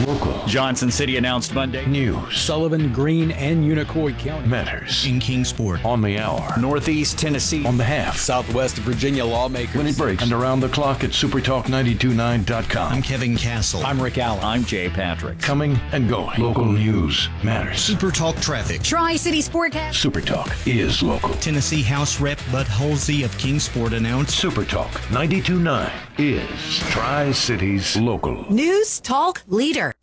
Local. Johnson City announced Monday. News. Sullivan, Greene, and Unicoi County. Matters. In Kingsport. On the hour. Northeast Tennessee. On the half. Southwest Virginia lawmakers. When it breaks. And around the clock at supertalk929.com. I'm Kevin Castle. I'm Rick Allen. I'm Jay Patrick. Coming and going. Local news matters. Super Talk Traffic. Tri-City Sportcast. Super Talk is local. Tennessee House Rep Bud Halsey of Kingsport announced Super Talk 92.9 is Tri-Cities local. News Talk Leader.